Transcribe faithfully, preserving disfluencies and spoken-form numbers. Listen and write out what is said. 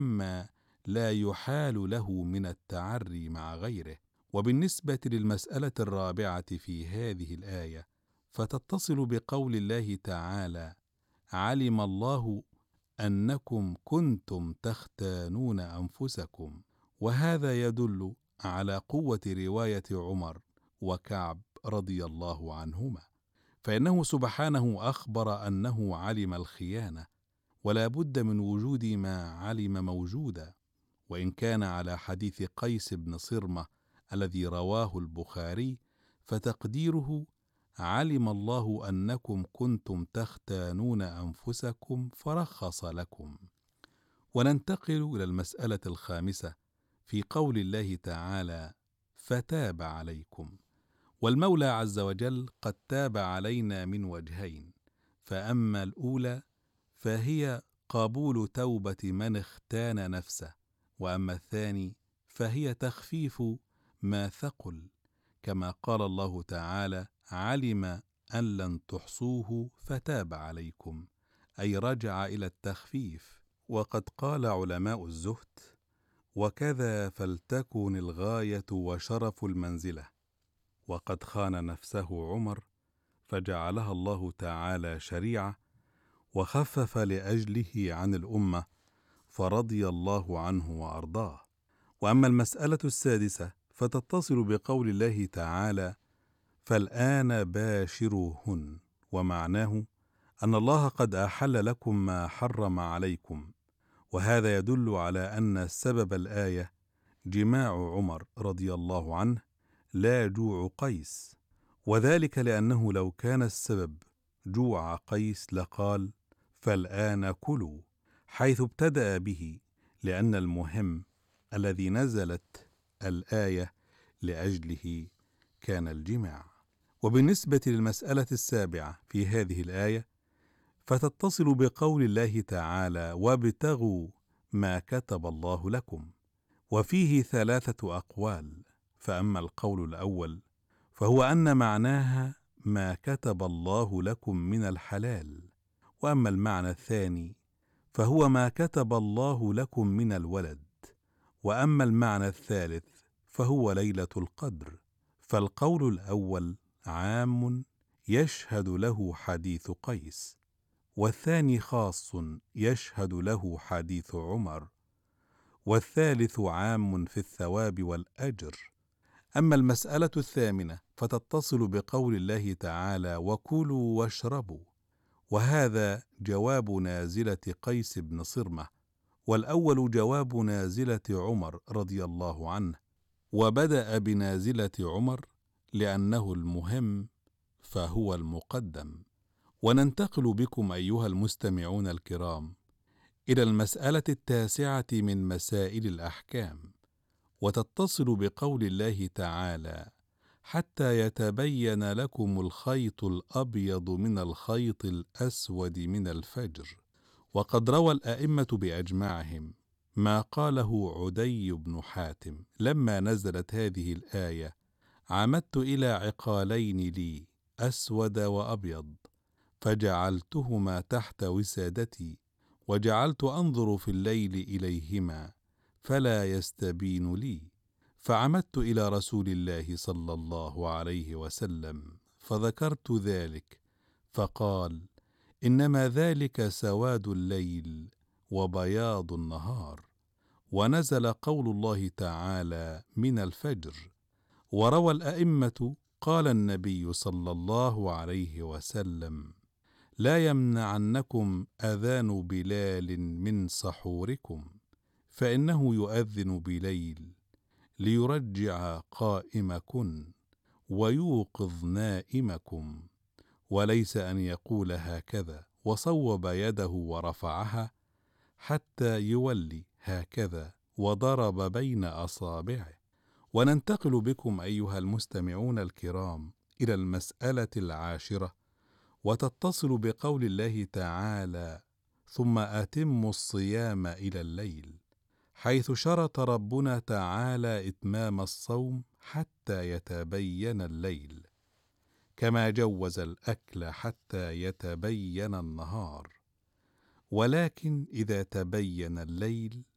ما لا يحال له من التعري مع غيره. وبالنسبة للمسألة الرابعة في هذه الآية فتتصل بقول الله تعالى: علم الله أنكم كنتم تختانون أنفسكم، وهذا يدل على قوة رواية عمر وكعب رضي الله عنهما، فإنه سبحانه أخبر أنه علم الخيانة، ولا بد من وجود ما علم موجودا. وإن كان على حديث قيس بن صرمة الذي رواه البخاري فتقديره: علم الله أنكم كنتم تختانون أنفسكم فرخص لكم. وننتقل إلى المسألة الخامسة في قول الله تعالى: فتاب عليكم. والمولى عز وجل قد تاب علينا من وجهين، فأما الأولى فهي قبول توبة من اختان نفسه، وأما الثاني فهي تخفيف ما ثقل، كما قال الله تعالى: علم أن لن تحصوه فتاب عليكم، أي رجع إلى التخفيف. وقد قال علماء الزهد: وكذا فلتكن الغاية وشرف المنزلة. وقد خان نفسه عمر فجعلها الله تعالى شريعة، وخفف لأجله عن الأمة فرضي الله عنه وأرضاه. وأما المسألة السادسة فتتصل بقول الله تعالى: فالآن باشروهن، ومعناه أن الله قد أحل لكم ما حرم عليكم، وهذا يدل على أن سبب الآية جماع عمر رضي الله عنه لا جوع قيس، وذلك لأنه لو كان السبب جوع قيس لقال: فالآن كلوا، حيث ابتدأ به، لأن المهم الذي نزلت الآية لأجله كان الجماع. وبالنسبة للمسألة السابعة في هذه الآية فتتصل بقول الله تعالى: وابتغوا ما كتب الله لكم، وفيه ثلاثة أقوال. فأما القول الأول فهو أن معناها ما كتب الله لكم من الحلال، وأما المعنى الثاني فهو ما كتب الله لكم من الولد، وأما المعنى الثالث فهو ليلة القدر. فالقول الأول عام يشهد له حديث قيس، والثاني خاص يشهد له حديث عمر، والثالث عام في الثواب والأجر. أما المسألة الثامنة فتتصل بقول الله تعالى: وكلوا واشربوا، وهذا جواب نازلة قيس بن صرمة، والأول جواب نازلة عمر رضي الله عنه، وبدأ بنازلة عمر لأنه المهم فهو المقدم. وننتقل بكم أيها المستمعون الكرام إلى المسألة التاسعة من مسائل الأحكام، وتتصل بقول الله تعالى: حتى يتبين لكم الخيط الأبيض من الخيط الأسود من الفجر. وقد روى الأئمة بأجمعهم ما قاله عدي بن حاتم لما نزلت هذه الآية: عمدت إلى عقالين لي أسود وأبيض فجعلتهما تحت وسادتي، وجعلت أنظر في الليل إليهما فلا يستبين لي، فعمدت إلى رسول الله صلى الله عليه وسلم فذكرت ذلك، فقال: إنما ذلك سواد الليل وبياض النهار. ونزل قول الله تعالى: من الفجر. وروى الأئمة قال النبي صلى الله عليه وسلم: لا يمنعنكم أذان بلال من سحوركم، فإنه يؤذن بليل ليرجع قائمكن ويوقظ نائمكم، وليس أن يقول هكذا وصوب يده ورفعها حتى يولي هكذا وضرب بين أصابعه. وننتقل بكم أيها المستمعون الكرام إلى المسألة العاشرة، وتتصل بقول الله تعالى: ثم أتموا الصيام إلى الليل، حيث شرط ربنا تعالى إتمام الصوم حتى يتبين الليل، كما جوز الأكل حتى يتبين النهار، ولكن إذا تبين الليل